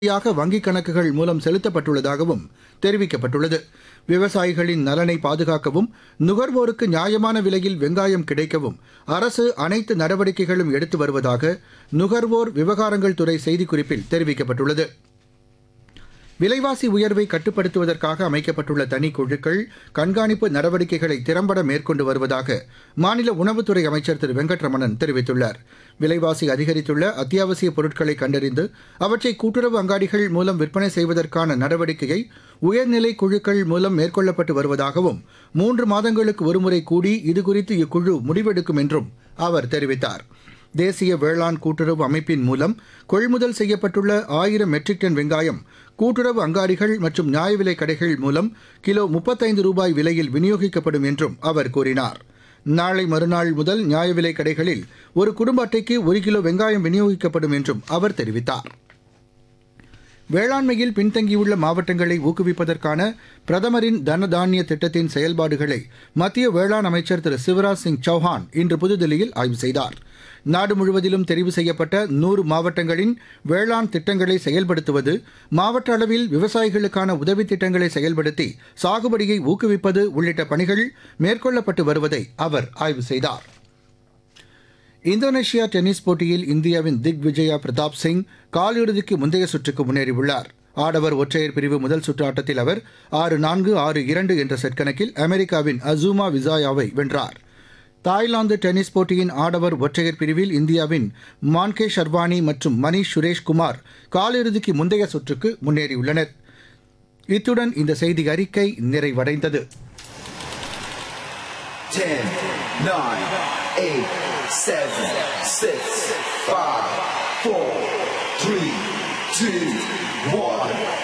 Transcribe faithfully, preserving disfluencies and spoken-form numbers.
யாக வங்கிக் கணக்குகள் மூலம் செலுத்தப்பட்டுள்ளதாகவும் தெரிவிக்கப்பட்டுள்ளது. விவசாயிகளின் நலனை பாதுகாக்கவும் நுகர்வோருக்கு நியாயமான விலையில் வெங்காயம் கிடைக்கவும் அரசு அனைத்து நடவடிக்கைகளும் எடுத்து வருவதாக நுகர்வோர் விவகாரங்கள் துறை செய்திக்குறிப்பில் தெரிவிக்கப்பட்டுள்ளது. விலைவாசி உயர்வை கட்டுப்படுத்துவதற்காக அமைக்கப்பட்டுள்ள தனிக்குழுக்கள் கண்காணிப்பு நடவடிக்கைகளை திறம்பட மேற்கொண்டு வருவதாக மாநில உணவுத்துறை அமைச்சர் திரு வெங்கட்ரமணன் தெரிவித்துள்ளார். விலைவாசி அதிகரித்துள்ள அத்தியாவசிய பொருட்களை கண்டறிந்து அவற்றை கூட்டுறவு அங்காடிகள் மூலம் விற்பனை செய்வதற்கான நடவடிக்கையை உயர்நிலை குழுக்கள் மூலம் மேற்கொள்ளப்பட்டு வருவதாகவும் மூன்று மாதங்களுக்கு ஒருமுறை கூடி இதுகுறித்து இக்குழு முடிவெடுக்கும் என்றும் அவர் தெரிவித்தார். தேசிய வேளாண் கூட்டுறவு அமைப்பின் மூலம் கொள்முதல் செய்யப்பட்டுள்ள ஆயிரம் மெட்ரிக் டன் வெங்காயம் கூட்டுறவு அங்காடிகள் மற்றும் நியாய விலைக் கடைகள் மூலம் கிலோ முப்பத்தைந்து ரூபாய் விலையில் விநியோகிக்கப்படும் என்றும் அவர் கூறினார். நாளை மறுநாள் முதல் நியாய விலைக் கடைகளில் ஒரு குடும்ப அட்டைக்கு ஒரு கிலோ வெங்காயம் விநியோகிக்கப்படும் என்றும் அவர் தெரிவித்தார். வேளாண்மையில் பின்தங்கியுள்ள மாவட்டங்களை ஊக்குவிப்பதற்கான பிரதமரின் தனதானிய திட்டத்தின் செயல்பாடுகளை மத்திய வேளாண் அமைச்சர் திரு சிவராஜ் சிங் சௌஹான் இன்று புதுதில்லியில் ஆய்வு செய்தார். நாடு முழுவதிலும் தெரிவு செய்யப்பட்ட நூறு மாவட்டங்களின் வேளாண் திட்டங்களை செயல்படுத்துவது, மாவட்ட அளவில் விவசாயிகளுக்கான உதவித் திட்டங்களை செயல்படுத்தி சாகுபடியை ஊக்குவிப்பது உள்ளிட்ட பணிகள் மேற்கொள்ளப்பட்டு வருவதை அவர் ஆய்வு செய்தார். இந்தோனேஷியா டென்னிஸ் போட்டியில் இந்தியாவின் திக் விஜயா பிரதாப் சிங் காலிறுதிக்கு முந்தைய சுற்றுக்கு முன்னேறியுள்ளார். ஆடவர் ஒற்றையர் பிரிவு முதல் சுற்று ஆட்டத்தில் அவர் ஆறு நான்கு ஆறு இரண்டு என்ற செட் கணக்கில் அமெரிக்காவின் அசூமா விசாயாவை வென்றார். தாய்லாந்து டென்னிஸ் போட்டியின் ஆடவர் ஒற்றையர் பிரிவில் இந்தியாவின் மான்கே ஷர்வானி மற்றும் மணீஷ் சுரேஷ்குமார் காலிறுதிக்கு முந்தைய சுற்றுக்கு முன்னேறியுள்ளனர். இத்துடன் இந்த செய்தி அறிக்கை நிறைவடைந்தது. Seven, six, five, four, three, two, one.